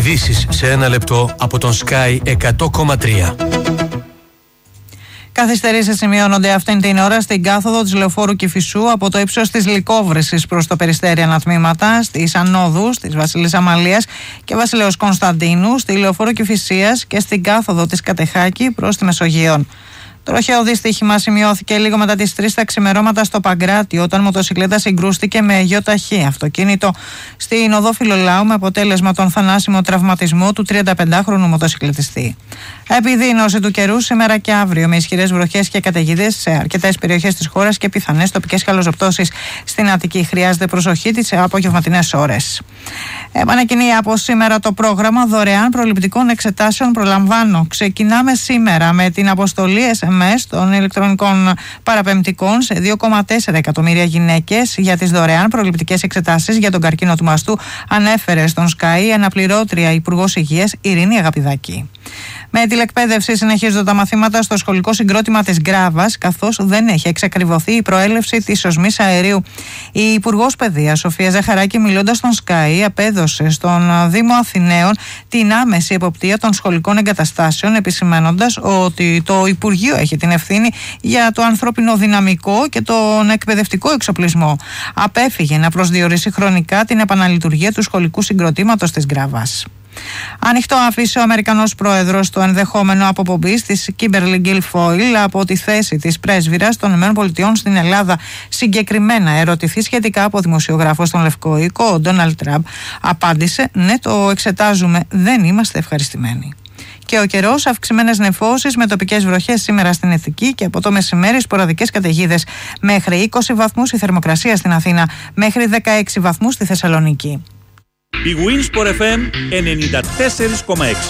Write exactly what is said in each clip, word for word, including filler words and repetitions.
Ειδήσεις σε ένα λεπτό από τον Sky εκατό κόμμα τρία. Καθυστερήσεις σημειώνονται αυτήν την ώρα στην κάθοδο της Λεωφόρου Κηφισού από το ύψος της Λυκόβρησης προς το Περιστέρι ανατμήματα, στις ανόδους της Βασιλής Αμαλίας και Βασιλέως Κωνσταντίνου, στη Λεωφόρο Κηφισίας και στην κάθοδο της Κατεχάκη προς τη Μεσογείον. Τροχαίο δυστύχημα σημειώθηκε λίγο μετά τις τρεις τα ξημερώματα στο Παγκράτη, όταν μοτοσυκλέτα συγκρούστηκε με γεωταχή αυτοκίνητο στην οδό Φιλολάου, με αποτέλεσμα τον θανάσιμο τραυματισμό του τριανταπεντάχρονου μοτοσυκλετιστή. Επιδείνωση του καιρού σήμερα και αύριο, με ισχυρές βροχές και καταιγίδες σε αρκετές περιοχές της χώρας και πιθανές τοπικές χαλοζοπτώσεις στην Αττική. Χρειάζεται προσοχή τις απογευματινές ώρες. Επανεκκινεί από σήμερα το πρόγραμμα δωρεάν προληπτικών εξετάσεων Προλαμβάνω. Ξεκινάμε σήμερα με την αποστολή ες εμ ες των ηλεκτρονικών παραπεμπτικών σε δύο κόμμα τέσσερα εκατομμύρια γυναίκες για τις δωρεάν προληπτικές εξετάσεις για τον καρκίνο του μαστού, ανέφερε στον Sky η αναπληρώτρια Υπουργός Υγείας Ειρήνη Αγαπηδάκη. Με τηλεκπαίδευση συνεχίζονται τα μαθήματα στο σχολικό συγκρότημα της Γκράβας, καθώς δεν έχει εξακριβωθεί η προέλευση της οσμής αερίου. Η Υπουργός Παιδείας Σοφία Ζαχαράκη, μιλώντας στον Sky, απέδωσε στον Δήμο Αθηναίων την άμεση εποπτεία των σχολικών εγκαταστάσεων, επισημαίνοντας ότι το Υπουργείο έχει την ευθύνη για το ανθρώπινο δυναμικό και τον εκπαιδευτικό εξοπλισμό. Απέφυγε να προσδιορίσει χρονικά την επαναλειτουργία του σχολικού συγκροτήματος της Γκράβας. Ανοιχτό άφησε ο Αμερικανός πρόεδρος το ενδεχόμενο αποπομπής της Κίμπερλι Γκίλφοιλ από τη θέση της πρέσβυρας των ΗΠΑ στην Ελλάδα. Συγκεκριμένα ερωτηθεί σχετικά από δημοσιογράφο στον Λευκό Οίκο, ο Ντόναλντ Τραμπ απάντησε: «Ναι, το εξετάζουμε, δεν είμαστε ευχαριστημένοι». Και ο καιρός, αυξημένες νεφώσεις με τοπικές βροχές σήμερα στην Αττική και από το μεσημέρι σποραδικές καταιγίδες. Μέχρι είκοσι βαθμούς η θερμοκρασία στην Αθήνα, μέχρι δεκαέξι βαθμούς στη Θεσσαλονίκη. Η Winsport εφ εμ ενενήντα τέσσερα κόμμα έξι.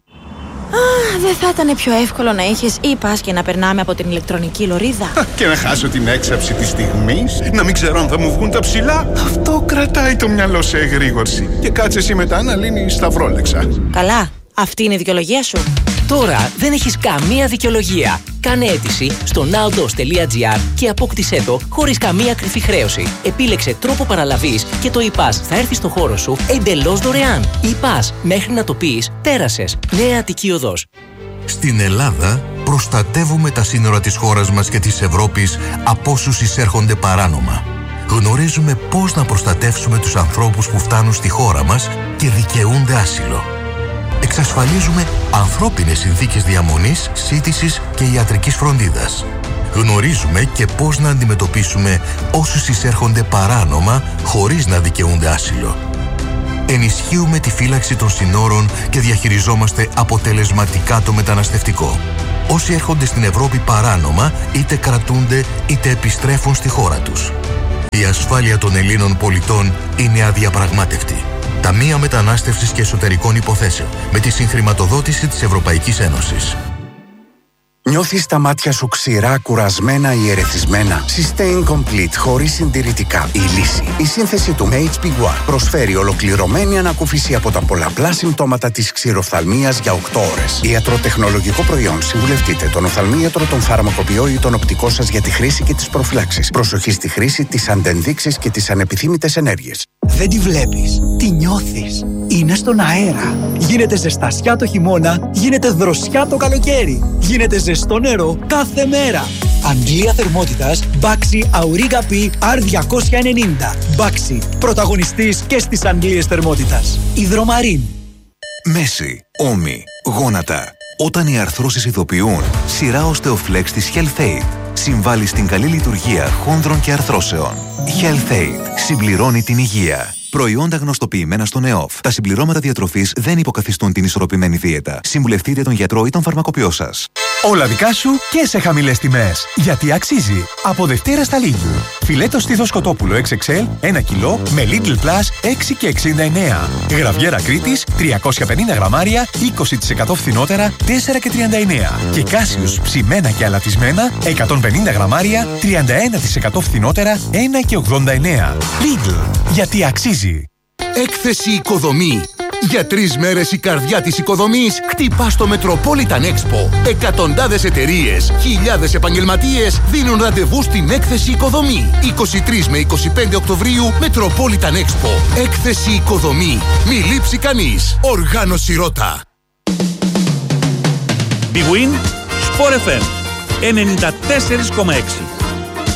Α, δεν θα ήταν πιο εύκολο να είχες e-pass και να περνάμε από την ηλεκτρονική λωρίδα? Και να χάσω την έξαψη της στιγμής, να μην ξέρω αν θα μου βγουν τα ψηλά. Αυτό κρατάει το μυαλό σε εγρήγορση. Και κάτσε εσύ μετά να λύνεις τα βρόλεξα. Καλά, αυτή είναι η δικαιολογία σου. Τώρα δεν έχεις καμία δικαιολογία. Κάνε αίτηση στο nowdos τελεία gr και απόκτησέ το χωρίς καμία κρυφή χρέωση. Επίλεξε τρόπο παραλαβής και το e-pass θα έρθει στο χώρο σου εντελώς δωρεάν. E-pass, μέχρι να το πεις, πέρασες. Νέα Αττική Οδός. Στην Ελλάδα προστατεύουμε τα σύνορα της χώρας μας και της Ευρώπης από όσους εισέρχονται παράνομα. Γνωρίζουμε πώς να προστατεύσουμε τους ανθρώπους που φτάνουν στη χώρα μας και δικαιούνται άσυλο. Εξασφαλίζουμε ανθρώπινες συνθήκες διαμονής, σύντησης και ιατρικής φροντίδας. Γνωρίζουμε και πώς να αντιμετωπίσουμε όσους εισέρχονται παράνομα χωρίς να δικαιούνται άσυλο. Ενισχύουμε τη φύλαξη των συνόρων και διαχειριζόμαστε αποτελεσματικά το μεταναστευτικό. Όσοι έρχονται στην Ευρώπη παράνομα είτε κρατούνται είτε επιστρέφουν στη χώρα τους. Η ασφάλεια των Ελλήνων πολιτών είναι αδιαπραγμάτευτη. Ταμεία Μετανάστευσης και Εσωτερικών Υποθέσεων, με τη συγχρηματοδότηση της Ευρωπαϊκής Ένωσης. Νιώθεις τα μάτια σου ξηρά, κουρασμένα ή ερεθισμένα? Sustain Complete, χωρίς συντηρητικά. Η λύση. Η σύνθεση του έιτς πι γουάρ προσφέρει ολοκληρωμένη ανακούφιση από τα πολλαπλά συμπτώματα της ξηροφθαλμίας για οκτώ ώρες. Ιατροτεχνολογικό προϊόν. Συμβουλευτείτε τον οφθαλμίατρο, τον φαρμακοποιό ή τον οπτικό σας για τη χρήση και τις προφυλάξεις. Προσοχή στη χρήση, τις αντενδείξεις και τις ανεπιθύμητες ενέργειες. Δεν τη βλέπεις, τη νιώθεις. Είναι στον αέρα. Γίνεται ζεστασιά το χειμώνα, γίνεται δροσιά το καλοκαίρι. Γίνεται ζεστό νερό κάθε μέρα. Αντλία θερμότητας Baxi Auriga P αρ διακόσια ενενήντα. Baxi, πρωταγωνιστής και στις αντλίες θερμότητας. Υδρομαρίν. Μέση, ώμοι, γόνατα. Όταν οι αρθρώσεις ειδοποιούν, σειρά Osteoflex της HealthAid συμβάλλει στην καλή λειτουργία χόνδρων και αρθρώσεων. HealthAid συμπληρώνει την υγεία. Προϊόντα γνωστοποιημένα στον ΕΟΦ. Τα συμπληρώματα διατροφής δεν υποκαθιστούν την ισορροπημένη δίαιτα. Συμβουλευτείτε τον γιατρό ή τον φαρμακοποιό σας. Όλα δικά σου και σε χαμηλές τιμές. Γιατί αξίζει. Από Δευτέρα στα Lidl. Φιλέτο στήθος κοτόπουλο εξ εξ ελ ένα κιλό με Lidl Plus έξι και εξήντα εννέα. Γραβιέρα Κρήτης τριακόσια πενήντα γραμμάρια είκοσι τοις εκατό φθηνότερα τέσσερα και τριάντα εννέα. Και Κάσιους ψημένα και αλατισμένα εκατόν πενήντα γραμμάρια τριάντα ένα τοις εκατό φθηνότερα ένα και ογδόντα εννέα. Lidl. Γιατί αξίζει. Έκθεση Οικοδομή. Για τρεις μέρες η καρδιά της οικοδομής χτυπά στο Metropolitan Expo. Εκατοντάδες εταιρείες, χιλιάδες επαγγελματίες δίνουν ραντεβού στην έκθεση Οικοδομή. είκοσι τρεις με είκοσι πέντε Οκτωβρίου Metropolitan Expo. Έκθεση Οικοδομή. Μη λείψει κανείς. Οργάνωση Ρώτα. Big Win, Sport εφ εμ ενενήντα τέσσερα κόμμα έξι.